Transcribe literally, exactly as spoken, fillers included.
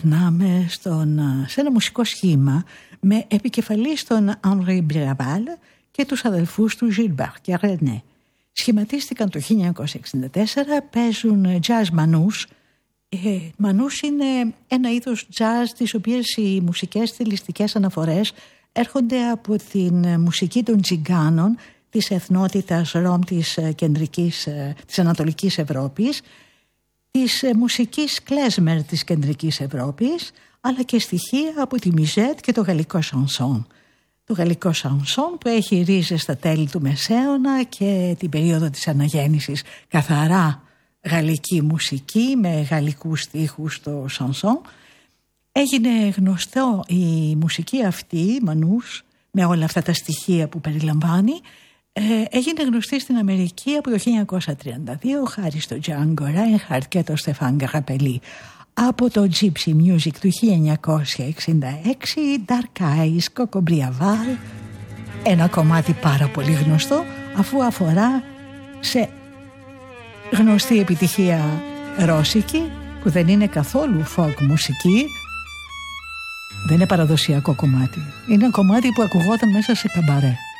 περνάμε στον, σε ένα μουσικό σχήμα με επικεφαλής τον Henri Bravalle και τους αδελφούς του Gilbert και René. Σχηματίστηκαν το χίλια εννιακόσια εξήντα τέσσερα, παίζουν jazz manouche. Ε, manouche είναι ένα είδος jazz τις οποίες οι μουσικές στιλιστικές αναφορές έρχονται από την μουσική των Τσιγκάνων της εθνότητας Ρώμ της, κεντρικής, της Ανατολικής Ευρώπης, της μουσικής κλέσμερ της κεντρικής Ευρώπης, αλλά και στοιχεία από τη μιζέτ και το γαλλικό σανσόν. Το γαλλικό σανσόν που έχει ρίζες στα τέλη του Μεσαίωνα και την περίοδο της αναγέννησης, καθαρά γαλλική μουσική με γαλλικούς στίχους στο σανσόν. Έγινε γνωστό η μουσική αυτή, μανούς, με όλα αυτά τα στοιχεία που περιλαμβάνει, ε, έγινε γνωστή στην Αμερική από το χίλια εννιακόσια τριάντα δύο χάρη στο Django Reinhardt και το Στεφάν Γκαραπελί. Από το Gypsy Music του χίλια εννιακόσια εξήντα έξι, Dark Eyes, Coco Briaval, ένα κομμάτι πάρα πολύ γνωστό αφού αφορά σε γνωστή επιτυχία ρώσικη που δεν είναι καθόλου folk μουσική, δεν είναι παραδοσιακό κομμάτι, είναι ένα κομμάτι που ακουγόταν μέσα σε καμπαρέ.